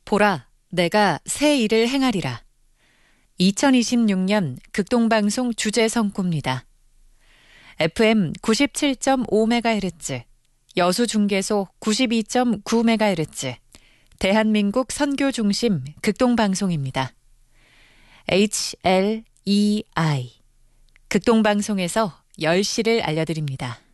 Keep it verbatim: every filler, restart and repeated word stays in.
보라, 내가 새 일을 행하리라. 이천이십육 년 극동방송 주제 성구입니다. 에프엠 구십칠 점 오 메가헤르츠, 여수중계소 구십이 점 구 메가헤르츠, 대한민국 선교중심 극동방송입니다. 에이치 엘 이 아이, 극동방송에서 열 시를 알려드립니다.